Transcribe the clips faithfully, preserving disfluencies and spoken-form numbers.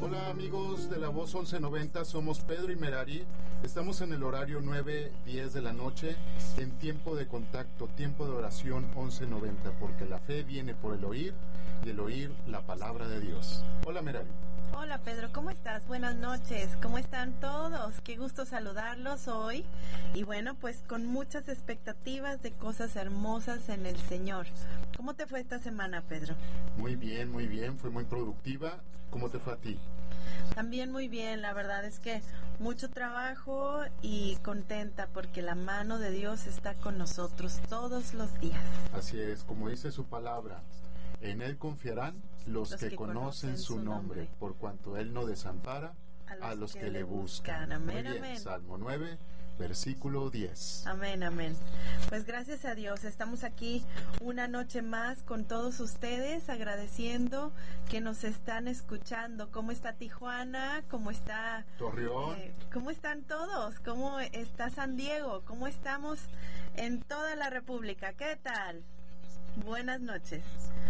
Hola amigos de la Voz once noventa, somos Pedro y Merari. Estamos en el horario nueve diez de la noche, en tiempo de contacto, tiempo de oración once noventa, porque la fe viene por el oír y el oír la palabra de Dios. Hola Merari. Hola Pedro, ¿cómo estás? Buenas noches, ¿cómo están todos? Qué gusto saludarlos hoy y bueno, pues con muchas expectativas de cosas hermosas en el Señor. ¿Cómo te fue esta semana, Pedro? Muy bien, muy bien, fue muy productiva. ¿Cómo te fue a ti? También muy bien, la verdad es que mucho trabajo y contenta porque la mano de Dios está con nosotros todos los días. Así es, como dice su palabra. En Él confiarán los, los que, que conocen, conocen su nombre, nombre, por cuanto Él no desampara a los, a los que, que le buscan. buscan. Amén, Muy bien, amén. Salmo nueve, versículo diez. Amén, amén. Pues gracias a Dios, estamos aquí una noche más con todos ustedes, agradeciendo que nos están escuchando. ¿Cómo está Tijuana? ¿Cómo está Torreón? Eh, ¿Cómo están todos? ¿Cómo está San Diego? ¿Cómo estamos en toda la República? ¿Qué tal? Buenas noches.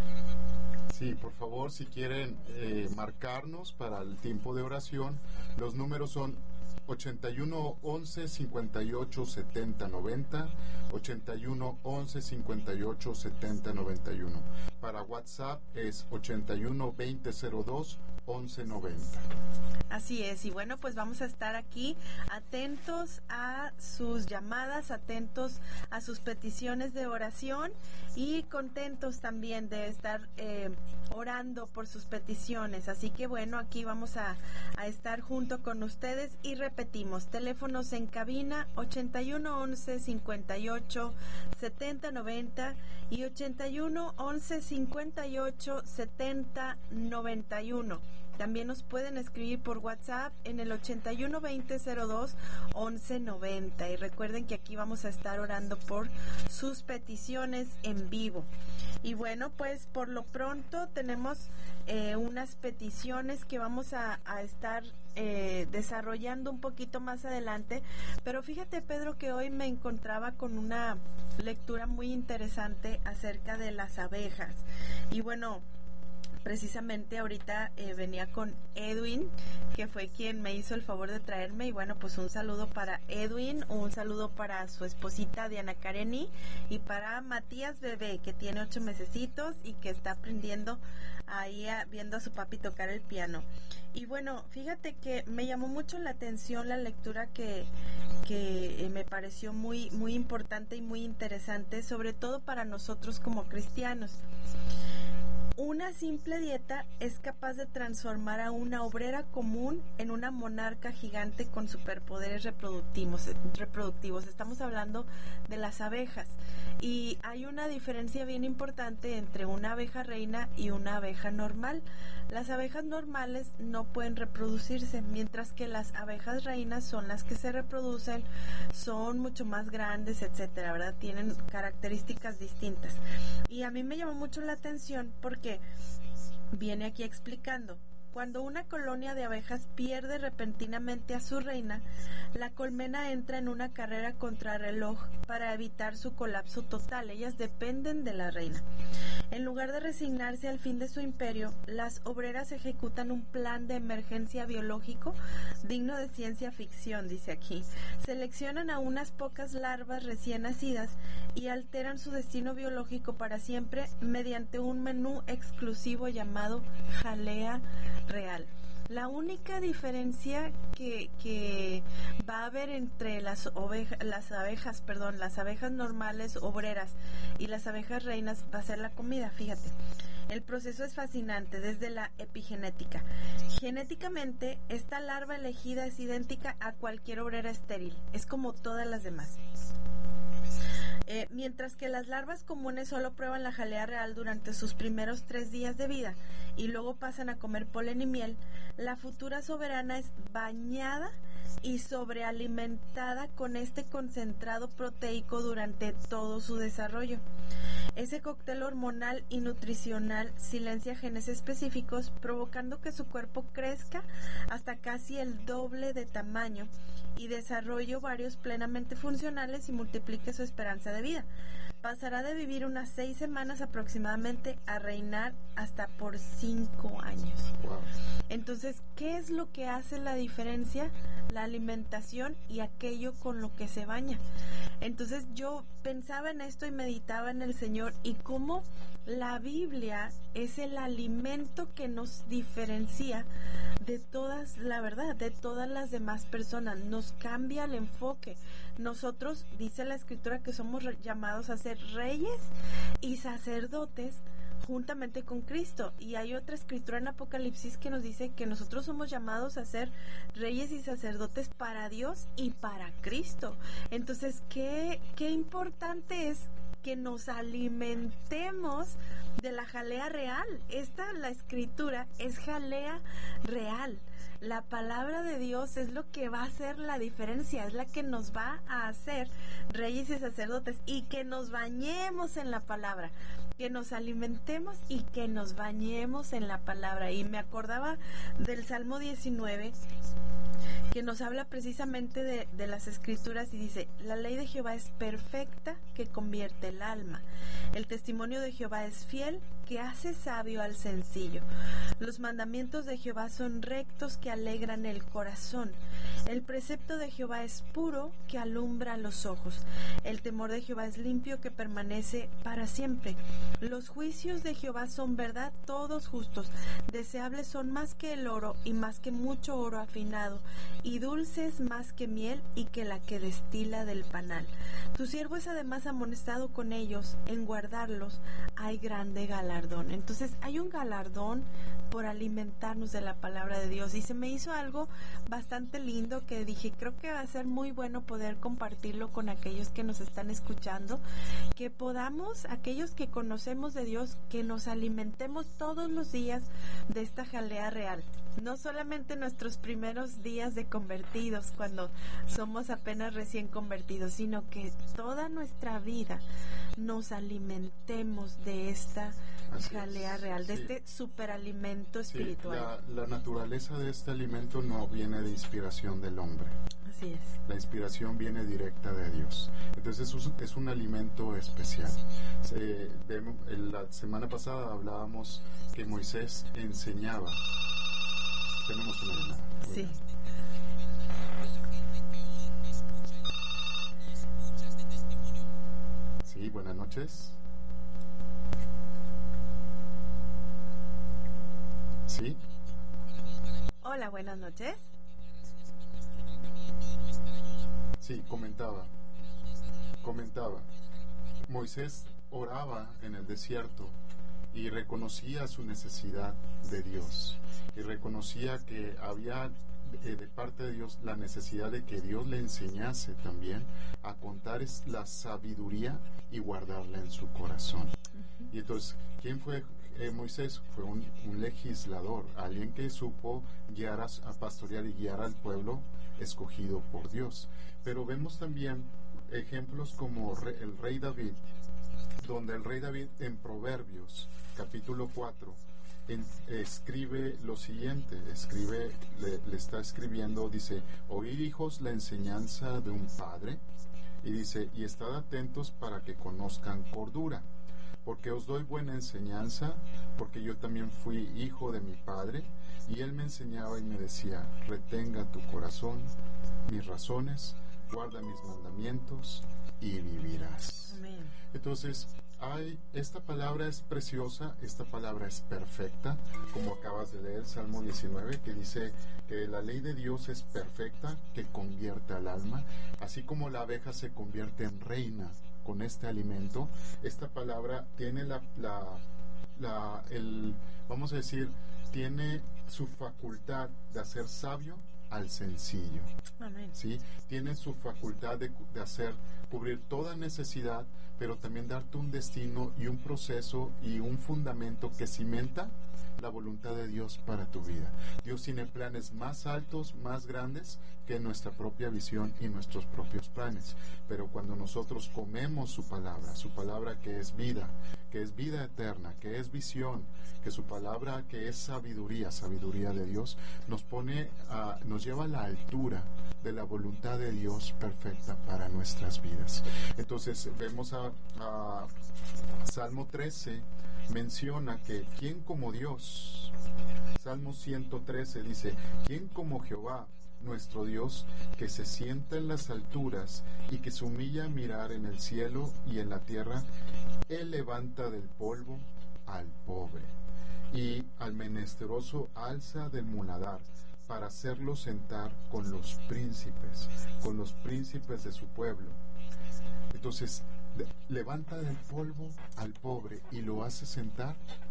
Sí, por favor, si quieren eh, marcarnos para el tiempo de oración, los números son ochenta y uno once cincuenta y ocho setenta noventa, ochenta y uno once cincuenta y ocho setenta noventa y uno. Para WhatsApp es ochenta y uno veinte cero dos once noventa. Así es, y bueno, pues vamos a estar aquí atentos a sus llamadas, atentos a sus peticiones de oración y contentos también de estar eh, orando por sus peticiones. Así que bueno, aquí vamos a, a estar junto con ustedes y repetimos, teléfonos en cabina ochenta y uno once cincuenta y ocho setenta noventa y ochenta y uno once cincuenta y ocho setenta noventa y uno. También nos pueden escribir por WhatsApp en el ochenta y uno veinte cero dos once noventa. Y recuerden que aquí vamos a estar orando por sus peticiones en vivo. Y bueno, pues por lo pronto tenemos eh, unas peticiones que vamos a, a estar eh, desarrollando un poquito más adelante. Pero fíjate, Pedro, que hoy me encontraba con una lectura muy interesante acerca de las abejas. Y bueno, precisamente ahorita eh, venía con Edwin, que fue quien me hizo el favor de traerme, y bueno, pues un saludo para Edwin, un saludo para su esposita Diana Kareni y para Matías Bebé, que tiene ocho mesecitos y que está aprendiendo ahí a, viendo a su papi tocar el piano. Y bueno, fíjate que me llamó mucho la atención la lectura que, que eh, me pareció muy, muy importante y muy interesante, sobre todo para nosotros como cristianos. Una simple dieta es capaz de transformar a una obrera común en una monarca gigante con superpoderes reproductivos. reproductivos. Estamos hablando de las abejas. Y hay una diferencia bien importante entre una abeja reina y una abeja normal. Las abejas normales no pueden reproducirse, mientras que las abejas reinas son las que se reproducen, son mucho más grandes, etcétera, ¿verdad? Tienen características distintas. Y a mí me llamó mucho la atención porque viene aquí explicando. Cuando una colonia de abejas pierde repentinamente a su reina, la colmena entra en una carrera contrarreloj para evitar su colapso total. Ellas dependen de la reina. En lugar de resignarse al fin de su imperio, las obreras ejecutan un plan de emergencia biológico digno de ciencia ficción, dice aquí. Seleccionan a unas pocas larvas recién nacidas y alteran su destino biológico para siempre mediante un menú exclusivo llamado jalea real. La única diferencia que, que va a haber entre las ovejas, las abejas, perdón, las abejas normales obreras y las abejas reinas va a ser la comida, fíjate. El proceso es fascinante desde la epigenética. Genéticamente, esta larva elegida es idéntica a cualquier obrera estéril, es como todas las demás. Eh, mientras que las larvas comunes solo prueban la jalea real durante sus primeros tres días de vida y luego pasan a comer polen y miel, la futura soberana es bañada y sobrealimentada con este concentrado proteico durante todo su desarrollo. Ese cóctel hormonal y nutricional silencia genes específicos, provocando que su cuerpo crezca hasta casi el doble de tamaño y desarrolle ovarios plenamente funcionales y multiplique su esperanza de vida. pasará de vivir unas seis semanas aproximadamente a reinar hasta por cinco años. Wow. Entonces, ¿qué es lo que hace la diferencia? La alimentación y aquello con lo que se baña. Entonces yo pensaba en esto y meditaba en el Señor y cómo la Biblia es el alimento que nos diferencia de todas, la verdad, de todas las demás personas. Nos cambia el enfoque. Nosotros, dice la Escritura, que somos llamados a ser reyes y sacerdotes juntamente con Cristo. Y hay otra escritura en Apocalipsis que nos dice que nosotros somos llamados a ser reyes y sacerdotes para Dios y para Cristo. Entonces, qué, qué importante es que nos alimentemos de la jalea real. Esta, la escritura, es jalea real. La palabra de Dios es lo que va a hacer la diferencia, es la que nos va a hacer reyes y sacerdotes, y que nos bañemos en la palabra, que nos alimentemos y que nos bañemos en la palabra. Y me acordaba del Salmo diecinueve, que nos habla precisamente de, de las escrituras, y dice: la ley de Jehová es perfecta, que convierte el alma. El testimonio de Jehová es fiel, que hace sabio al sencillo. Los mandamientos de Jehová son rectos, que alegran el corazón. El precepto de Jehová es puro, que alumbra los ojos. El temor de Jehová es limpio, que permanece para siempre. Los juicios de Jehová son verdad, todos justos. Deseables son más que el oro, y más que mucho oro afinado, y dulces más que miel, y que la que destila del panal. Tu siervo es además amonestado con ellos, en guardarlos hay grande galardón. Entonces hay un galardón por alimentarnos de la palabra de Dios, y se me hizo algo bastante lindo que dije, creo que va a ser muy bueno poder compartirlo con aquellos que nos están escuchando, que podamos, aquellos que conocemos de Dios, que nos alimentemos todos los días de esta jalea real. No solamente nuestros primeros días de convertidos, cuando somos apenas recién convertidos, sino que toda nuestra vida nos alimentemos de esta Así jalea es. real, de sí. este superalimento espiritual. Sí, la, la naturaleza de este alimento no viene de inspiración del hombre. Así es. La inspiración viene directa de Dios. Entonces es un, es un alimento especial. Se, vemos, la semana pasada hablábamos que Moisés enseñaba. Tenemos una llamada. Sí. Sí, buenas noches. Sí. Hola, buenas noches. Sí, comentaba. Comentaba. Moisés oraba en el desierto y reconocía su necesidad de Dios. Y reconocía que había eh, de parte de Dios la necesidad de que Dios le enseñase también a contar es la sabiduría y guardarla en su corazón. Uh-huh. Y entonces, ¿quién fue eh, Moisés? Fue un, un legislador, alguien que supo guiar a, a pastorear y guiar al pueblo escogido por Dios. Pero vemos también ejemplos como re, el rey David, donde el rey David en Proverbios capítulo cuatro En, escribe lo siguiente, escribe, le, le está escribiendo, dice: oíd, hijos, la enseñanza de un padre, y dice: y estad atentos para que conozcan cordura, porque os doy buena enseñanza, porque yo también fui hijo de mi padre, y él me enseñaba y me decía: retenga tu corazón mis razones, guarda mis mandamientos y vivirás. Amén. Entonces, Hay, esta palabra es preciosa, esta palabra es perfecta, como acabas de leer, Salmo diecinueve, que dice que la ley de Dios es perfecta, que convierte al alma, así como la abeja se convierte en reina con este alimento. Esta palabra tiene la, la, la el, vamos a decir, tiene su facultad de hacer sabio al sencillo. Amén. ¿Sí? Tiene su facultad de, de hacer, cubrir toda necesidad, pero también darte un destino y un proceso y un fundamento que cimenta la voluntad de Dios para tu vida. Dios tiene planes más altos, más grandes que nuestra propia visión y nuestros propios planes. Pero cuando nosotros comemos su palabra, su palabra que es vida, que es vida eterna, que es visión, que su palabra, que es sabiduría, sabiduría de Dios, nos pone, a, nos lleva a la altura de la voluntad de Dios perfecta para nuestras vidas. Entonces vemos a, a Salmo trece, menciona que ¿quién como Dios? Salmo ciento trece dice, ¿quién como Jehová, nuestro Dios, que se sienta en las alturas y que se humilla a mirar en el cielo y en la tierra? Él levanta del polvo al pobre y al menesteroso alza del muladar para hacerlo sentar con los príncipes, con los príncipes de su pueblo. Entonces, de, levanta del polvo al pobre y lo hace sentar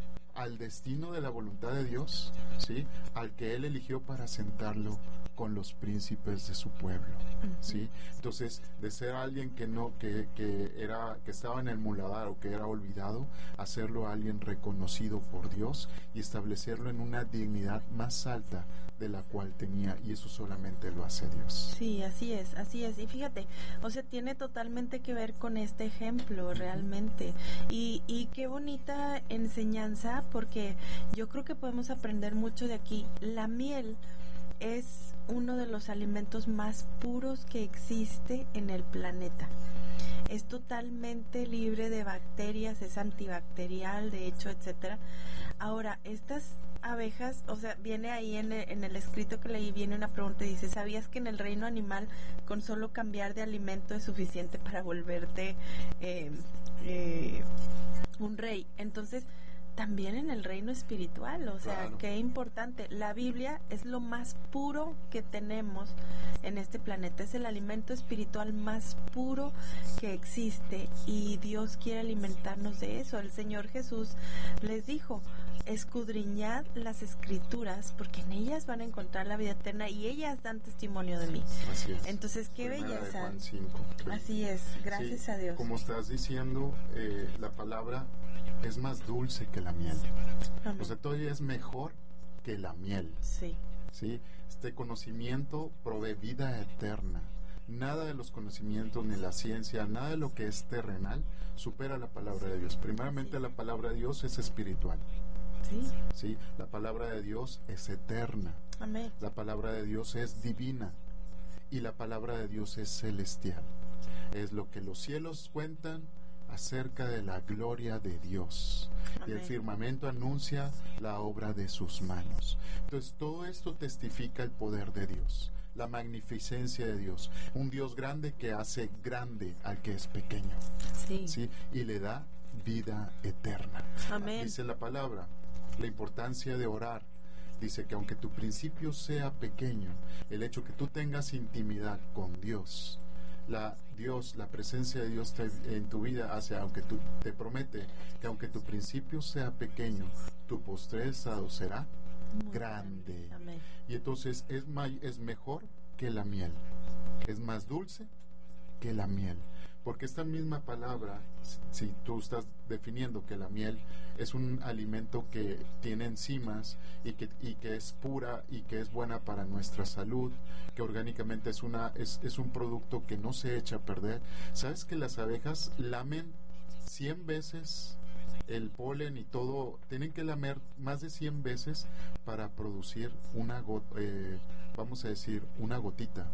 al destino de la voluntad de Dios, ¿sí? Al que Él eligió para sentarlo con los príncipes de su pueblo, ¿sí? Entonces, de ser alguien que no, que, que era, que estaba en el muladar o que era olvidado, hacerlo a alguien reconocido por Dios y establecerlo en una dignidad más alta de la cual tenía, y eso solamente lo hace Dios. Sí, así es, así es. Y fíjate, o sea, tiene totalmente que ver con este ejemplo, realmente. Y, y qué bonita enseñanza, porque yo creo que podemos aprender mucho de aquí. La miel es uno de los alimentos más puros que existe en el planeta. Es totalmente libre de bacterias, es antibacterial, de hecho, etcétera. Ahora, estas abejas, o sea, viene ahí en el, en el escrito que leí, viene una pregunta y dice, ¿sabías que en el reino animal con solo cambiar de alimento es suficiente para volverte eh, eh, un rey? Entonces, también en el reino espiritual, o sea, claro, qué importante. La Biblia es lo más puro que tenemos en este planeta, es el alimento espiritual más puro que existe y Dios quiere alimentarnos de eso. El Señor Jesús les dijo, escudriñad las escrituras porque en ellas van a encontrar la vida eterna y ellas dan testimonio de mí. Así es. Entonces, qué Primera de belleza. Juan cinco, que, Así es, gracias sí, a Dios. Como estás diciendo, eh, la palabra es más dulce que la miel. Amén. O sea, todavía es mejor que la miel. Sí. ¿Sí? Este conocimiento provee vida eterna. Nada de los conocimientos ni la ciencia, nada de lo que es terrenal supera la palabra de Dios. Primeramente, sí, la palabra de Dios es espiritual. Sí. ¿Sí? La palabra de Dios es eterna. Amén. La palabra de Dios es divina. Y la palabra de Dios es celestial. Es lo que los cielos cuentan acerca de la gloria de Dios. Amén. Y el firmamento anuncia la obra de sus manos. Entonces, todo esto testifica el poder de Dios, la magnificencia de Dios, un Dios grande que hace grande al que es pequeño. Sí. ¿Sí? Y le da vida eterna. Amén. Dice la palabra, la importancia de orar. Dice que aunque tu principio sea pequeño, el hecho que tú tengas intimidad con Dios, la Dios, la presencia de Dios te, en tu vida hace, aunque tú te promete que aunque tu principio sea pequeño, tu postrer estado será muy grande. Amén. Y entonces es, may, es mejor que la miel, es más dulce que la miel. Porque esta misma palabra, si, si tú estás definiendo que la miel es un alimento que tiene enzimas y que, y que es pura y que es buena para nuestra salud, que orgánicamente es, una, es, es un producto que no se echa a perder, ¿sabes que las abejas lamen cien veces el polen y todo? Tienen que lamer más de cien veces para producir una, go, eh, vamos a decir, una gotita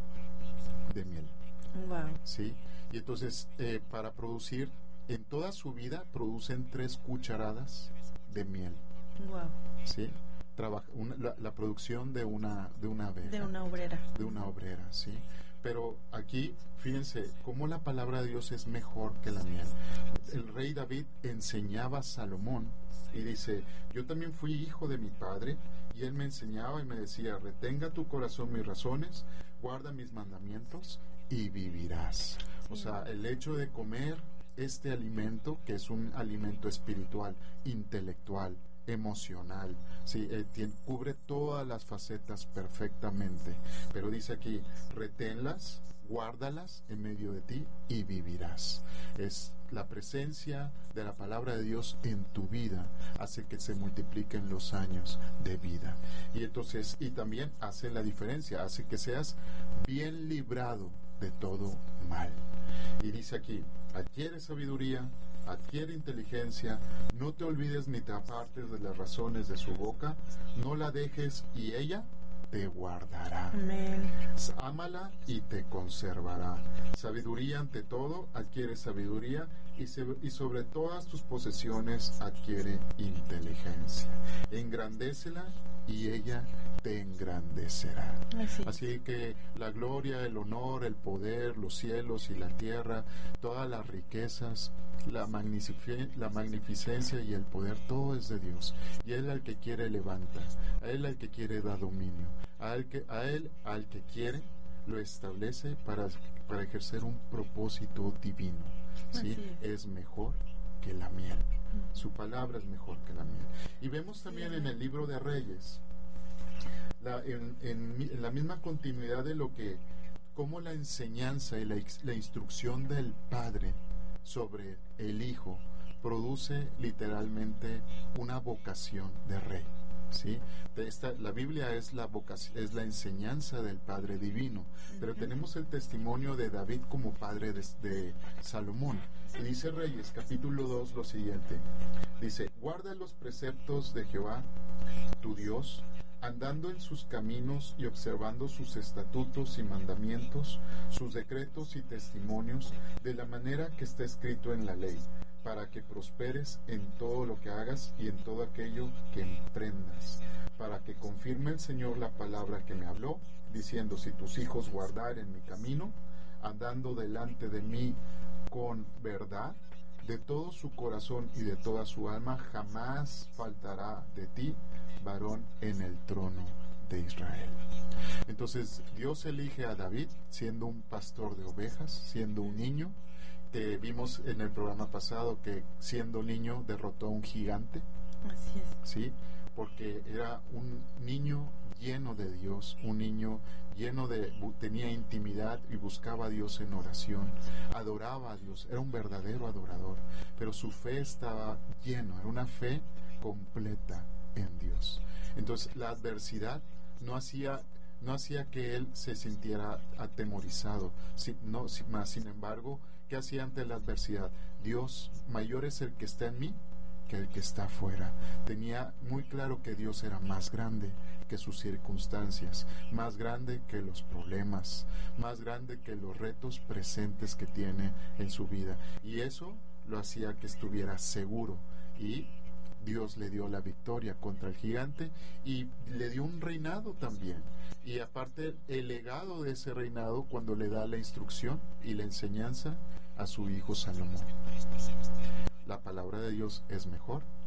de miel. Wow. ¿Sí? Y entonces, eh, para producir, en toda su vida, producen tres cucharadas de miel. Wow. ¿Sí? Trabaja, una, la, la producción de una, de una abeja. De una obrera. De una obrera, ¿sí? Pero aquí, fíjense, cómo la palabra de Dios es mejor que la miel. El rey David enseñaba a Salomón y dice, yo también fui hijo de mi padre y él me enseñaba y me decía, retenga tu corazón mis razones, guarda mis mandamientos y vivirás. O sea, el hecho de comer este alimento, que es un alimento espiritual, intelectual, emocional, ¿sí? eh, tiene, cubre todas las facetas perfectamente. Pero dice aquí, reténlas, guárdalas en medio de ti y vivirás. Es la presencia de la palabra de Dios en tu vida hace que se multipliquen los años de vida. Y entonces, y también hace la diferencia, hace que seas bien librado de todo mal. Y dice aquí, adquiere sabiduría adquiere inteligencia, no te olvides ni te apartes de las razones de su boca, no la dejes y ella te guardará. Amén. Ámala y te conservará. Sabiduría ante todo, adquiere sabiduría y, se, y sobre todas tus posesiones adquiere inteligencia. Engrandécela y ella te engrandecerá. Así. Así que la gloria, el honor, el poder, los cielos y la tierra, todas las riquezas, la, magnific- la magnificencia y el poder, todo es de Dios. Y Él al que quiere levanta, a Él al que quiere da dominio, a Él, que, a él al que quiere lo establece para, para ejercer un propósito divino. ¿Sí? Es mejor que la miel. Su palabra es mejor que la miel. Y vemos también en el libro de Reyes, la, en, en, en la misma continuidad de lo que, cómo la enseñanza y la, la instrucción del Padre sobre el Hijo produce literalmente una vocación de rey. ¿Sí? Esta, la Biblia es la vocación, es la enseñanza del Padre Divino, uh-huh. Pero tenemos el testimonio de David como padre de, de Salomón. Y dice Reyes, capítulo dos, lo siguiente. Dice, guarda los preceptos de Jehová, tu Dios, andando en sus caminos y observando sus estatutos y mandamientos, sus decretos y testimonios, de la manera que está escrito en la ley, para que prosperes en todo lo que hagas y en todo aquello que emprendas, para que confirme el Señor la palabra que me habló, diciendo, si tus hijos guardaren mi camino, andando delante de mí con verdad, de todo su corazón y de toda su alma, jamás faltará de ti varón en el trono de Israel. Entonces Dios elige a David siendo un pastor de ovejas, siendo un niño. Eh, vimos en el programa pasado que siendo niño derrotó a un gigante. Así es. Sí, porque era un niño lleno de Dios, un niño lleno de, tenía intimidad y buscaba a Dios en oración, adoraba a Dios, era un verdadero adorador, pero su fe estaba lleno, era una fe completa en Dios. Entonces la adversidad no hacía no hacía que él se sintiera atemorizado, si, no, si, más sin embargo, ¿qué hacía ante la adversidad? Dios, mayor es el que está en mí que el que está afuera. Tenía muy claro que Dios era más grande que sus circunstancias, más grande que los problemas, más grande que los retos presentes que tiene en su vida. Y eso lo hacía que estuviera seguro, y Dios le dio la victoria contra el gigante y le dio un reinado también. Y aparte el legado de ese reinado cuando le da la instrucción y la enseñanza a su hijo Salomón. La palabra de Dios es mejor